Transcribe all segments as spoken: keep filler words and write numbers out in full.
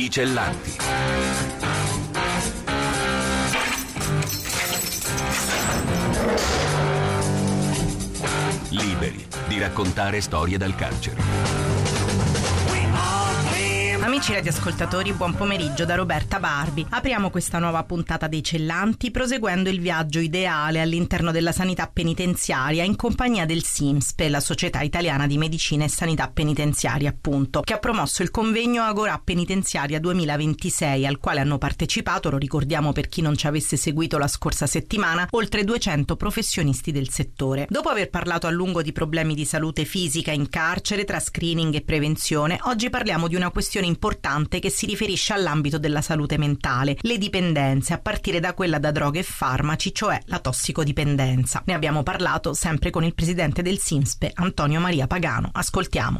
I Cellanti. Liberi di raccontare storie dal carcere. Amici radioascoltatori, buon pomeriggio da Roberta Barbi. Apriamo questa nuova puntata dei Cellanti proseguendo il viaggio ideale all'interno della sanità penitenziaria in compagnia del SIMSPE, la Società Italiana di Medicina e Sanità Penitenziaria, appunto, che ha promosso il convegno Agorà Penitenziaria duemilaventisei, al quale hanno partecipato, lo ricordiamo per chi non ci avesse seguito la scorsa settimana, oltre duecento professionisti del settore. Dopo aver parlato a lungo di problemi di salute fisica in carcere, tra screening e prevenzione, oggi parliamo di una questione importante che si riferisce all'ambito della salute mentale, le dipendenze, a partire da quella da droghe e farmaci, cioè la tossicodipendenza. Ne abbiamo parlato sempre con il presidente del SIMSPE, Antonio Maria Pagano. Ascoltiamo.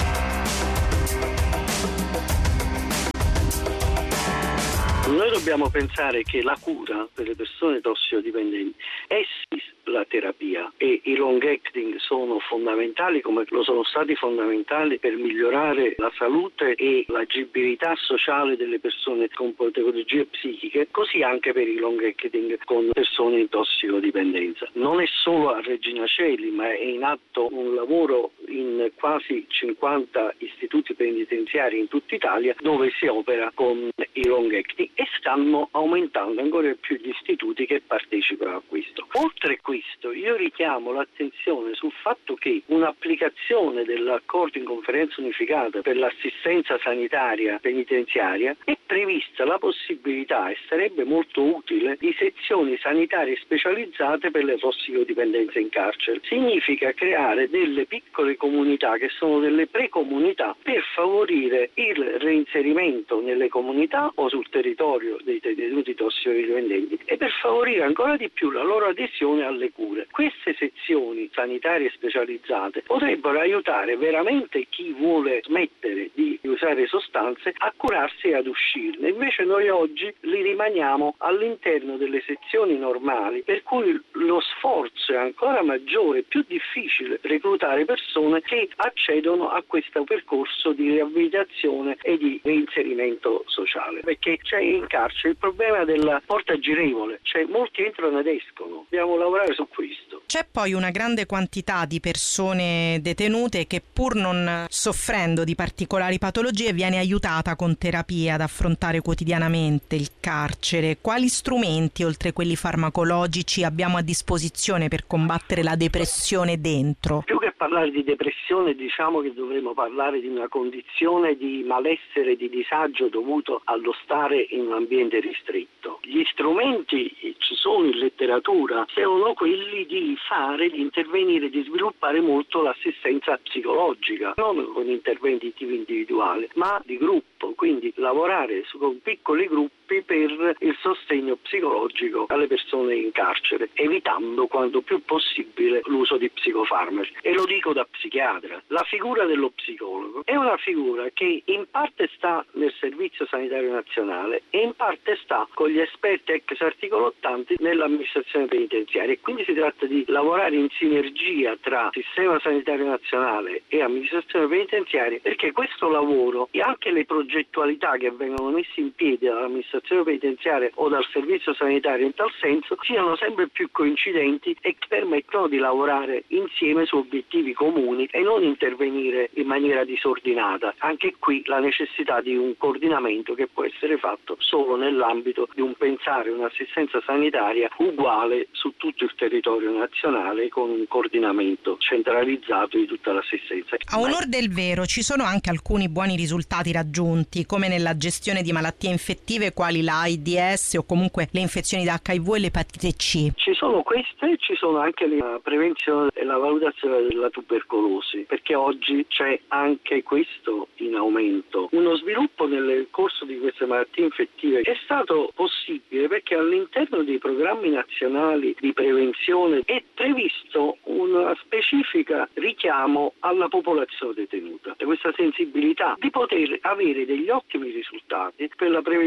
Noi dobbiamo pensare che la cura per le persone tossicodipendenti è sì la terapia, e i long acting sono fondamentali, come lo sono stati fondamentali per migliorare la salute e l'agibilità sociale delle persone con patologie psichiche, così anche per i long acting con persone in tossicodipendenza. Non è solo a Regina Coeli, ma è in atto un lavoro in quasi cinquanta istituti penitenziari in tutta Italia dove si opera con i long acting, e stanno aumentando ancora più gli istituti che partecipano a questo. Oltre a questo, io richiamo l'attenzione sul fatto che un'applicazione dell'accordo in conferenza unificata per l'assistenza sanitaria penitenziaria è prevista la possibilità, e sarebbe molto utile, di sezioni sanitarie specializzate per le tossicodipendenze in carcere. Significa creare delle piccole comunità che sono delle precomunità per favorire il reinserimento nelle comunità o sul territorio dei detenuti tossicodipendenti e per favorire ancora di più la loro adesione alle cure. Queste sezioni sanitarie specializzate potrebbero aiutare veramente chi vuole smettere di usare sostanze a curarsi e ad uscirne. Invece noi oggi li rimaniamo all'interno delle sezioni normali, per cui lo sforzo è ancora maggiore, più difficile reclutare persone che accedono a questo percorso di riabilitazione e di reinserimento sociale, perché c'è in carcere il problema della porta girevole, cioè molti entrano ed escono. Dobbiamo lavorare su questo. C'è poi una grande quantità di persone detenute che, pur non soffrendo di particolari patologie, viene aiutata con terapia ad affrontare quotidianamente il carcere. Quali strumenti, oltre quelli farmacologici, abbiamo a disposizione per combattere la depressione dentro? Più che parlare di depressione, diciamo che dovremmo parlare di una condizione di malessere, di disagio dovuto allo stare in un ambiente ristretto. Gli strumenti ci sono in letteratura, sono quelli di fare, di intervenire, di sviluppare molto l'assistenza psicologica, non con interventi di tipo individuale, ma di gruppo, quindi lavorare su, con piccoli gruppi per il sostegno psicologico alle persone in carcere, evitando quanto più possibile l'uso di psicofarmaci. E lo dico da psichiatra, la figura dello psicologo è una figura che in parte sta nel Servizio Sanitario Nazionale e in parte sta con gli esperti ex articolo ottanta nell'amministrazione penitenziaria, e quindi si tratta di lavorare in sinergia tra Sistema Sanitario Nazionale e amministrazione penitenziaria, perché questo lavoro e anche le progettualità che vengono messe in piedi dall'amministrazione penitenziaria o dal servizio sanitario in tal senso siano sempre più coincidenti e che permettono di lavorare insieme su obiettivi comuni e non intervenire in maniera disordinata. Anche qui la necessità di un coordinamento che può essere fatto solo nell'ambito di un pensare un'assistenza sanitaria uguale su tutto il territorio nazionale, con un coordinamento centralizzato di tutta l'assistenza. A onor del vero, ci sono anche alcuni buoni risultati raggiunti, come nella gestione di malattie infettive quali l'AIDS o comunque le infezioni da acca i vu e l'epatite C. Ci sono queste, ci sono anche la prevenzione e la valutazione della tubercolosi, perché oggi c'è anche questo in aumento. Uno sviluppo nel corso di queste malattie infettive è stato possibile perché all'interno dei programmi nazionali di prevenzione è previsto una specifica richiamo alla popolazione detenuta, e questa sensibilità di poter avere degli ottimi risultati per la prevenzione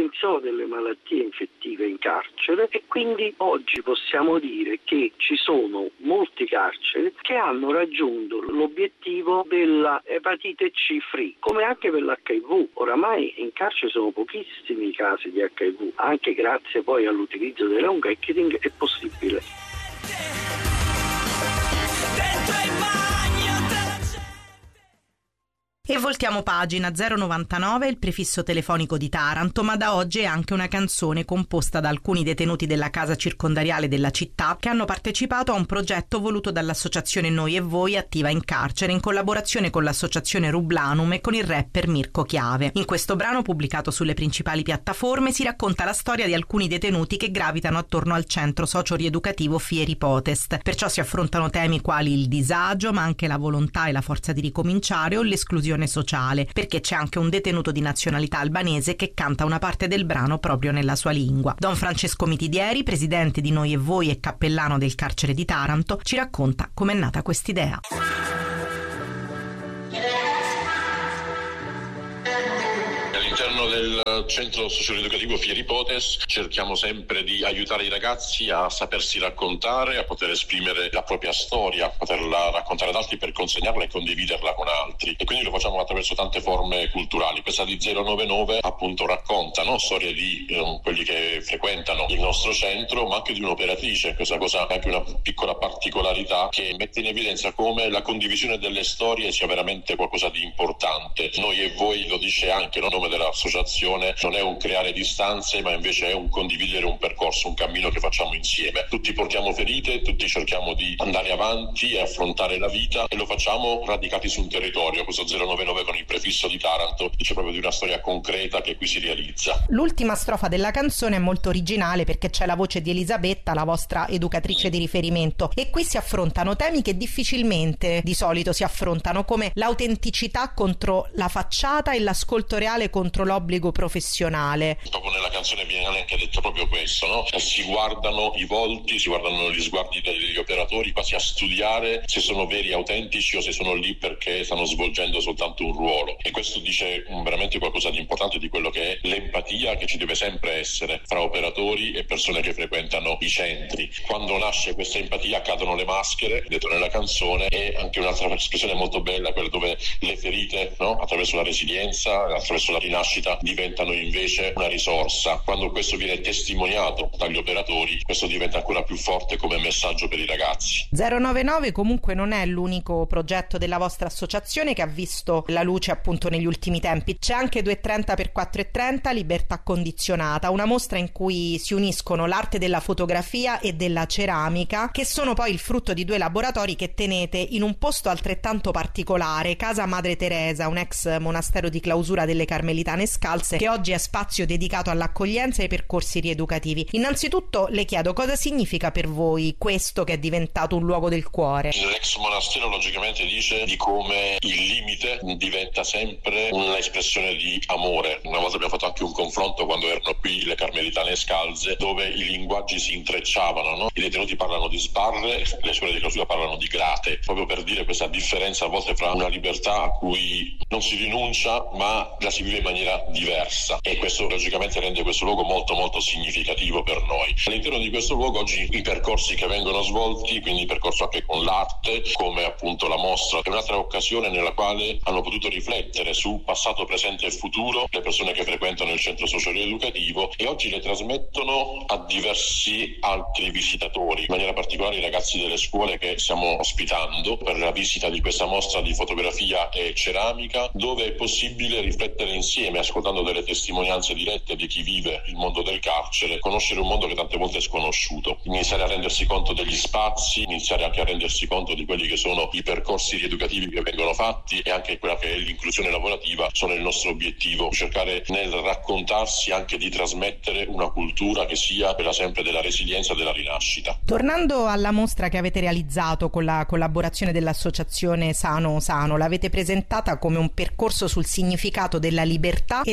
delle malattie infettive in carcere e quindi oggi possiamo dire che ci sono molti carceri che hanno raggiunto l'obiettivo della epatite C free, come anche per l'H I V. Oramai in carcere sono pochissimi i casi di H I V, anche grazie poi all'utilizzo del long acting è possibile. E voltiamo pagina. Zero novantanove il prefisso telefonico di Taranto, ma da oggi è anche una canzone composta da alcuni detenuti della casa circondariale della città che hanno partecipato a un progetto voluto dall'associazione Noi e Voi, attiva in carcere in collaborazione con l'associazione Rublanum e con il rapper Mirko Chiave. In questo brano, pubblicato sulle principali piattaforme, si racconta la storia di alcuni detenuti che gravitano attorno al centro socio-rieducativo Fieri Potest. Perciò si affrontano temi quali il disagio, ma anche la volontà e la forza di ricominciare o l'esclusione sociale, perché c'è anche un detenuto di nazionalità albanese che canta una parte del brano proprio nella sua lingua. Don Francesco Mitidieri, presidente di Noi e Voi e cappellano del carcere di Taranto, ci racconta com'è nata quest'idea. All'interno del centro socio-educativo Fieri Potest cerchiamo sempre di aiutare i ragazzi a sapersi raccontare, a poter esprimere la propria storia, a poterla raccontare ad altri per consegnarla e condividerla con altri. E quindi lo facciamo attraverso tante forme culturali. Questa di zero nove nove appunto racconta, no? Storie di eh, quelli che frequentano il nostro centro, ma anche di un'operatrice. Questa cosa è anche una piccola particolarità che mette in evidenza come la condivisione delle storie sia veramente qualcosa di importante. Noi e Voi lo dice anche il nome dell'associazione, non è un creare distanze, ma invece è un condividere un percorso, un cammino che facciamo insieme. Tutti portiamo ferite, tutti cerchiamo di andare avanti e affrontare la vita e lo facciamo radicati sul territorio. Questo zero nove nove con il prefisso di Taranto dice proprio di una storia concreta che qui si realizza. L'ultima strofa della canzone è molto originale perché c'è la voce di Elisabetta, la vostra educatrice di riferimento, e qui si affrontano temi che difficilmente di solito si affrontano, come l'autenticità contro la facciata e l'ascolto reale contro l'obbligo professionale. Proprio nella canzone viene anche detto proprio questo, no? Si guardano i volti, si guardano gli sguardi degli operatori quasi a studiare se sono veri, autentici o se sono lì perché stanno svolgendo soltanto un ruolo. E questo dice veramente qualcosa di importante di quello che è l'empatia che ci deve sempre essere fra operatori e persone che frequentano i centri. Quando nasce questa empatia cadono le maschere, detto nella canzone, e anche un'altra espressione molto bella, quella dove le ferite, no? Attraverso la resilienza, attraverso la rinascita, diventano invece una risorsa. Quando questo viene testimoniato dagli operatori, questo diventa ancora più forte come messaggio per i ragazzi. zero nove nove comunque non è l'unico progetto della vostra associazione che ha visto la luce appunto negli ultimi tempi. C'è anche due e trenta per quattro e trenta Libertà Condizionata, una mostra in cui si uniscono l'arte della fotografia e della ceramica, che sono poi il frutto di due laboratori che tenete in un posto altrettanto particolare, Casa Madre Teresa, un ex monastero di clausura delle Carmelitane Scalze, che oggi è spazio dedicato all'accoglienza e ai percorsi rieducativi. Innanzitutto le chiedo cosa significa per voi questo che è diventato un luogo del cuore. L'ex monastero logicamente dice di come il limite diventa sempre un'espressione di amore. Una volta abbiamo fatto anche un confronto quando erano qui le Carmelitane Scalze, dove i linguaggi si intrecciavano, no? I detenuti parlano di sbarre, le suore di clausura parlano di grate, proprio per dire questa differenza a volte fra una libertà a cui non si rinuncia ma la si vive in maniera diversa, e questo logicamente rende questo luogo molto molto significativo per noi. All'interno di questo luogo oggi i percorsi che vengono svolti, quindi il percorso anche con l'arte, come appunto la mostra, è un'altra occasione nella quale hanno potuto riflettere su passato, presente e futuro le persone che frequentano il centro socio-educativo, e oggi le trasmettono a diversi altri visitatori, in maniera particolare i ragazzi delle scuole che stiamo ospitando per la visita di questa mostra di fotografia e ceramica, dove è possibile riflettere insieme, ascoltando delle testimonianze dirette di chi vive il mondo del carcere, conoscere un mondo che tante volte è sconosciuto, iniziare a rendersi conto degli spazi, iniziare anche a rendersi conto di quelli che sono i percorsi rieducativi che vengono fatti, e anche quella che è l'inclusione lavorativa sono il nostro obiettivo, cercare nel raccontarsi anche di trasmettere una cultura che sia quella sempre della resilienza e della rinascita. Tornando alla mostra che avete realizzato con la collaborazione dell'associazione Sano Sano, l'avete presentata come un percorso sul significato della libertà e del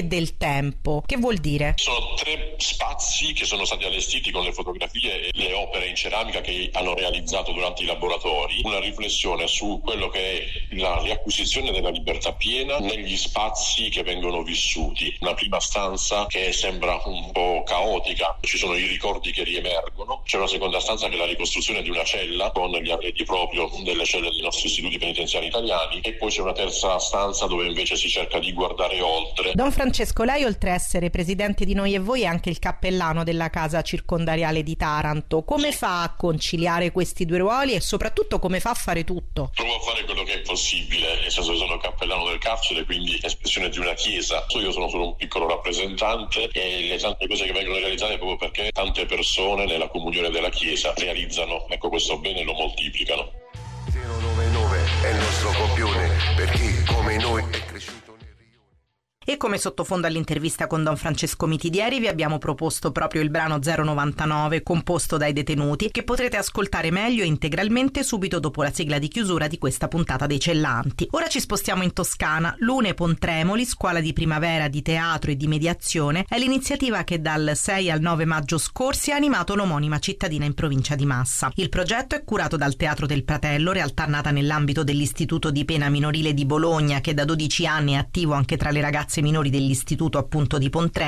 tempo. Che vuol dire? Sono tre spazi che sono stati allestiti con le fotografie e le opere in ceramica che hanno realizzato durante i laboratori, una riflessione su quello che è la riacquisizione della libertà piena negli spazi che vengono vissuti. Una prima stanza che sembra un po' caotica, ci sono i ricordi che riemergono, c'è una seconda stanza che è la ricostruzione di una cella con gli arredi proprio delle celle dei nostri istituti penitenziari italiani, e poi c'è una terza stanza dove invece si cerca di guardare oltre. Don Francesco, lei oltre a essere presidente di Noi e Voi è anche il cappellano della casa circondariale di Taranto. Come fa a conciliare questi due ruoli e soprattutto come fa a fare tutto? Provo a fare quello che è possibile, nel senso che sono cappellano del carcere, quindi espressione di una chiesa. Io sono solo un piccolo rappresentante e le tante cose che vengono realizzate proprio perché tante persone nella comunione della chiesa realizzano ecco questo bene e lo moltiplicano. zero nove nove è il nostro copione per chi come noi è cresciuto. E come sottofondo all'intervista con Don Francesco Mitidieri vi abbiamo proposto proprio il brano zero novantanove composto dai detenuti, che potrete ascoltare meglio e integralmente subito dopo la sigla di chiusura di questa puntata dei Cellanti. Ora ci spostiamo in Toscana. Lune Pontremoli, scuola di primavera di teatro e di mediazione, è l'iniziativa che dal sei al nove maggio scorsi ha animato l'omonima cittadina in provincia di Massa. Il progetto è curato dal Teatro del Pratello, realtà nata nell'ambito dell'Istituto di Pena Minorile di Bologna, che da dodici anni è attivo anche tra le ragazze minori dell'istituto appunto di Pontremoli,